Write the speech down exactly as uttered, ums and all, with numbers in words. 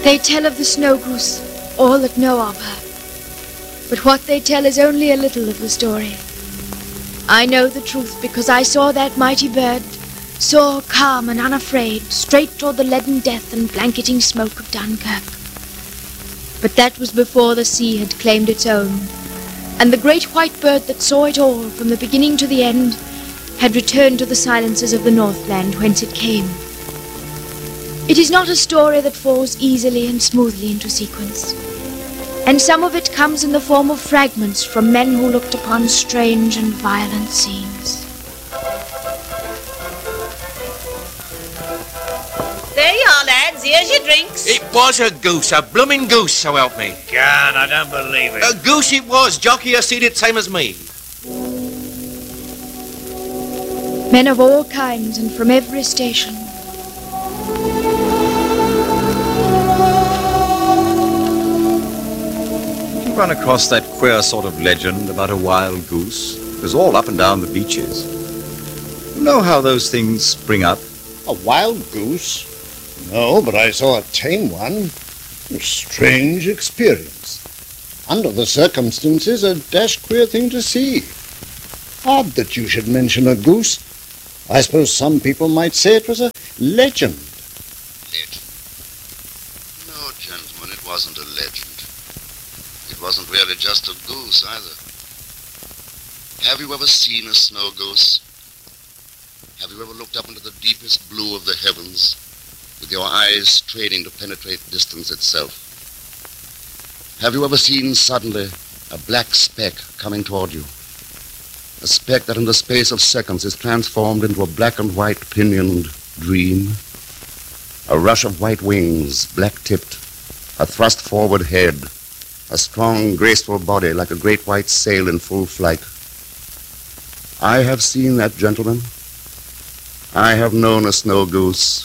They tell of the snow goose all that know of her. But what they tell is only a little of the story. I know the truth because I saw that mighty bird, soar calm and unafraid, straight toward the leaden death and blanketing smoke of Dunkirk. But that was before the sea had claimed its own, and the great white bird that saw it all, from the beginning to the end, had returned to the silences of the Northland whence it came. It is not a story that falls easily and smoothly into sequence, and some of it comes in the form of fragments from men who looked upon strange and violent scenes. There you are, lads. Here's your drinks. It was a goose, a blooming goose, so help me. Gone, I don't believe it. A goose it was. Jockey has seen it same as me. Men of all kinds and from every station. Did you run across that queer sort of legend about a wild goose? It was all up and down the beaches. You know how those things spring up? A wild goose? No, but I saw a tame one. A strange experience. Under the circumstances, a dash queer thing to see. Odd that you should mention a goose. I suppose some people might say it was a legend. Legend? No, gentlemen, it wasn't a legend. It wasn't really just a goose, either. Have you ever seen a snow goose? Have you ever looked up into the deepest blue of the heavens, with your eyes straining to penetrate distance itself? Have you ever seen suddenly a black speck coming toward you? A speck that in the space of seconds is transformed into a black and white pinioned dream. A rush of white wings, black-tipped, a thrust-forward head, a strong, graceful body like a great white sail in full flight. I have seen that, gentlemen. I have known a snow goose.